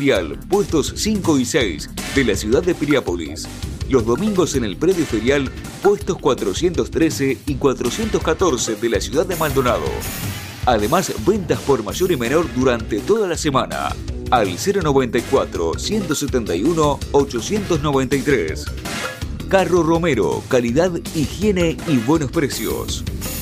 ferial, puestos 5 y 6 de la ciudad de Piriápolis. Los domingos en el predio ferial, puestos 413 y 414 de la ciudad de Maldonado. Además, ventas por mayor y menor durante toda la semana. Al 094-171-893. Carro Romero, calidad, higiene y buenos precios.